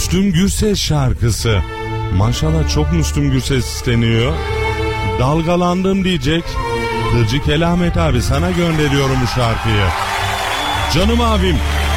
Müslüm Gürses şarkısı. Maşallah çok Müslüm Gürses isteniyor. Dalgalandım diyecek. Kırcı Kelahmet abi, sana gönderiyorum bu şarkıyı. Canım abim.